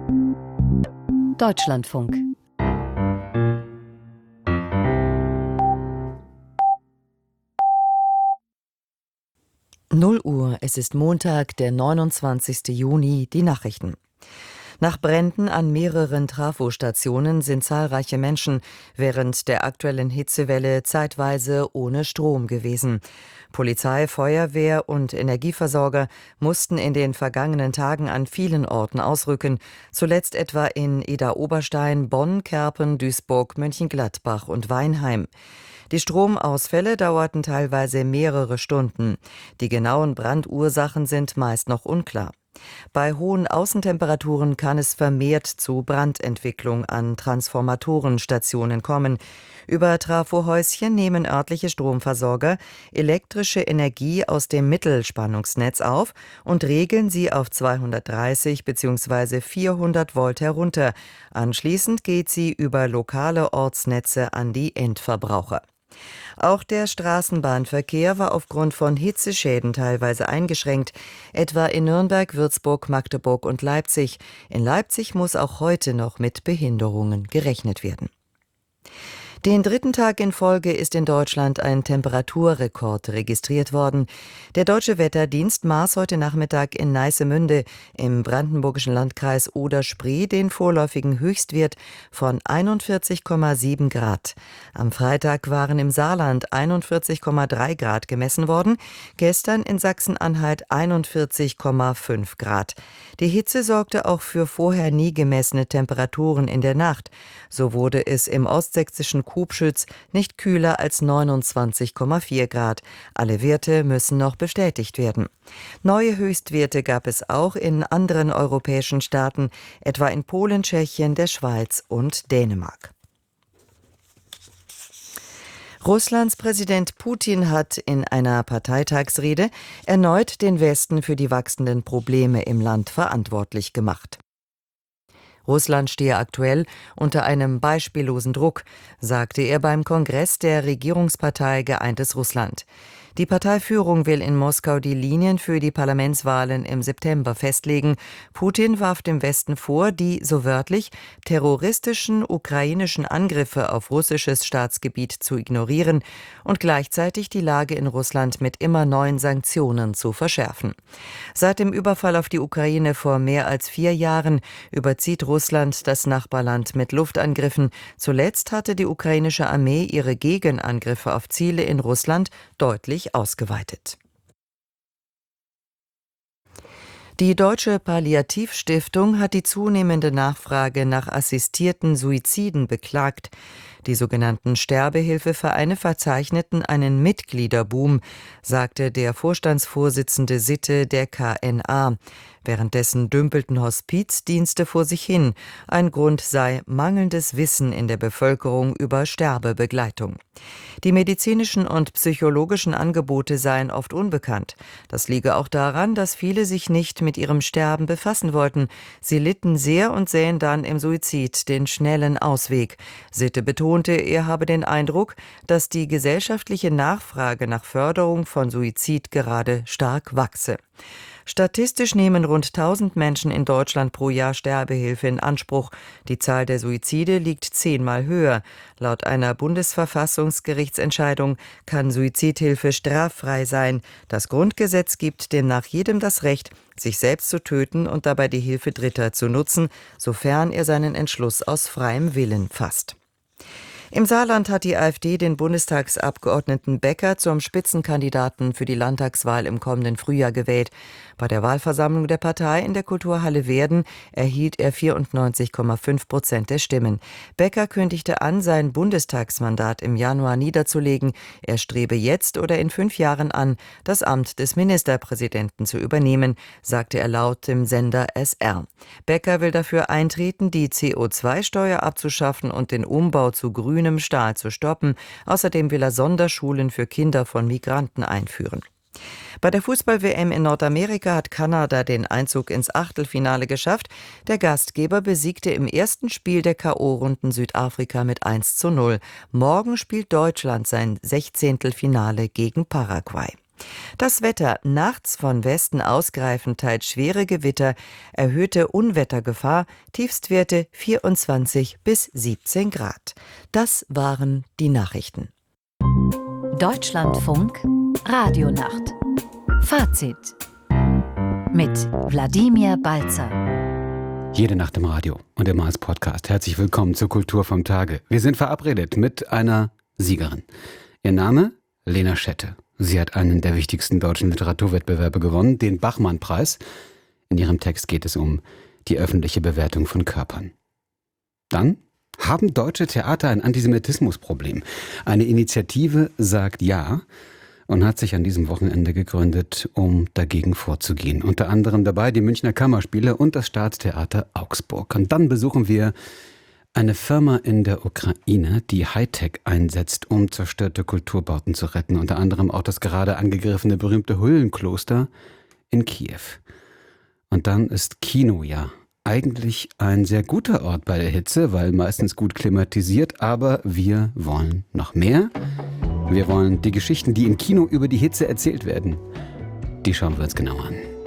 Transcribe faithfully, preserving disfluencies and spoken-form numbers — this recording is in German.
Deutschlandfunk. null Uhr, es ist Montag, der neunundzwanzigste Juni, die Nachrichten. Nach Bränden an mehreren Trafostationen sind zahlreiche Menschen während der aktuellen Hitzewelle zeitweise ohne Strom gewesen. Polizei, Feuerwehr und Energieversorger mussten in den vergangenen Tagen an vielen Orten ausrücken, zuletzt etwa in Idar-Oberstein, Bonn, Kerpen, Duisburg, Mönchengladbach und Weinheim. Die Stromausfälle dauerten teilweise mehrere Stunden. Die genauen Brandursachen sind meist noch unklar. Bei hohen Außentemperaturen kann es vermehrt zu Brandentwicklung an Transformatorenstationen kommen. Über Trafohäuschen nehmen örtliche Stromversorger elektrische Energie aus dem Mittelspannungsnetz auf und regeln sie auf zweihundertdreißig bzw. vierhundert Volt herunter. Anschließend geht sie über lokale Ortsnetze an die Endverbraucher. Auch der Straßenbahnverkehr war aufgrund von Hitzeschäden teilweise eingeschränkt, etwa in Nürnberg, Würzburg, Magdeburg und Leipzig. In Leipzig muss auch heute noch mit Behinderungen gerechnet werden. Den dritten Tag in Folge ist in Deutschland ein Temperaturrekord registriert worden. Der Deutsche Wetterdienst maß heute Nachmittag in Neissemünde im brandenburgischen Landkreis Oder-Spree den vorläufigen Höchstwert von einundvierzig Komma sieben Grad. Am Freitag waren im Saarland einundvierzig Komma drei Grad gemessen worden, gestern in Sachsen-Anhalt einundvierzig Komma fünf Grad. Die Hitze sorgte auch für vorher nie gemessene Temperaturen in der Nacht. So wurde es im ostsächsischen Kubschütz nicht kühler als neunundzwanzig Komma vier Grad. Alle Werte müssen noch bestätigt werden. Neue Höchstwerte gab es auch in anderen europäischen Staaten, etwa in Polen, Tschechien, der Schweiz und Dänemark. Russlands Präsident Putin hat in einer Parteitagsrede erneut den Westen für die wachsenden Probleme im Land verantwortlich gemacht. Russland stehe aktuell unter einem beispiellosen Druck, sagte er beim Kongress der Regierungspartei Geeintes Russland. Die Parteiführung will in Moskau die Linien für die Parlamentswahlen im September festlegen. Putin warf dem Westen vor, die, so wörtlich, terroristischen ukrainischen Angriffe auf russisches Staatsgebiet zu ignorieren und gleichzeitig die Lage in Russland mit immer neuen Sanktionen zu verschärfen. Seit dem Überfall auf die Ukraine vor mehr als vier Jahren überzieht Russland das Nachbarland mit Luftangriffen. Zuletzt hatte die ukrainische Armee ihre Gegenangriffe auf Ziele in Russland deutlich ausgeweitet. Die Deutsche Palliativstiftung hat die zunehmende Nachfrage nach assistierten Suiziden beklagt. Die sogenannten Sterbehilfevereine verzeichneten einen Mitgliederboom, sagte der Vorstandsvorsitzende Sitte der K N A. Währenddessen dümpelten Hospizdienste vor sich hin. Ein Grund sei mangelndes Wissen in der Bevölkerung über Sterbebegleitung. Die medizinischen und psychologischen Angebote seien oft unbekannt. Das liege auch daran, dass viele sich nicht mit ihrem Sterben befassen wollten. Sie litten sehr und sähen dann im Suizid den schnellen Ausweg. Sitte betonte, er habe den Eindruck, dass die gesellschaftliche Nachfrage nach Förderung von Suizid gerade stark wachse. Statistisch nehmen rund tausend Menschen in Deutschland pro Jahr Sterbehilfe in Anspruch. Die Zahl der Suizide liegt zehnmal höher. Laut einer Bundesverfassungsgerichtsentscheidung kann Suizidhilfe straffrei sein. Das Grundgesetz gibt demnach jedem das Recht, sich selbst zu töten und dabei die Hilfe Dritter zu nutzen, sofern er seinen Entschluss aus freiem Willen fasst. Im Saarland hat die AfD den Bundestagsabgeordneten Becker zum Spitzenkandidaten für die Landtagswahl im kommenden Frühjahr gewählt. Bei der Wahlversammlung der Partei in der Kulturhalle Werden erhielt er vierundneunzig Komma fünf Prozent der Stimmen. Becker kündigte an, sein Bundestagsmandat im Januar niederzulegen. Er strebe jetzt oder in fünf Jahren an, das Amt des Ministerpräsidenten zu übernehmen, sagte er laut dem Sender S R. Becker will dafür eintreten, die C O zwei Steuer abzuschaffen und den Umbau zu grünem Stahl zu stoppen. Außerdem will er Sonderschulen für Kinder von Migranten einführen. Bei der Fußball-W M in Nordamerika hat Kanada den Einzug ins Achtelfinale geschafft. Der Gastgeber besiegte im ersten Spiel der K O-Runden Südafrika mit eins zu null. Morgen spielt Deutschland sein Sechzehntelfinale gegen Paraguay. Das Wetter: nachts von Westen ausgreifend teils schwere Gewitter, erhöhte Unwettergefahr, Tiefstwerte vierundzwanzig bis siebzehn Grad. Das waren die Nachrichten. Deutschlandfunk Radionacht. Fazit mit Wladimir Balzer. Jede Nacht im Radio und immer als Podcast. Herzlich willkommen zur Kultur vom Tage. Wir sind verabredet mit einer Siegerin. Ihr Name? Lena Schette. Sie hat einen der wichtigsten deutschen Literaturwettbewerbe gewonnen, den Bachmann-Preis. In ihrem Text geht es um die öffentliche Bewertung von Körpern. Dann: haben deutsche Theater ein Antisemitismusproblem? Eine Initiative sagt ja und hat sich an diesem Wochenende gegründet, um dagegen vorzugehen. Unter anderem dabei die Münchner Kammerspiele und das Staatstheater Augsburg. Und dann besuchen wir eine Firma in der Ukraine, die Hightech einsetzt, um zerstörte Kulturbauten zu retten. Unter anderem auch das gerade angegriffene berühmte Hüllenkloster in Kiew. Und dann ist Kino ja eigentlich ein sehr guter Ort bei der Hitze, weil meistens gut klimatisiert, aber wir wollen noch mehr. Wir wollen die Geschichten, die im Kino über die Hitze erzählt werden, die schauen wir uns genauer an.